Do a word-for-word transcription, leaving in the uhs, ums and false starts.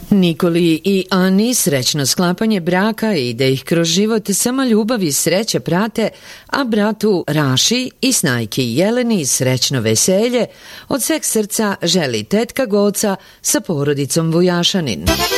Nikoli i Ani srećno sklapanje braka i da ih kroz život samo ljubav i sreća prate, a bratu Raši i snajki Jeleni srećno veselje od sveg srca želi tetka Goca sa porodicom Vujašanin.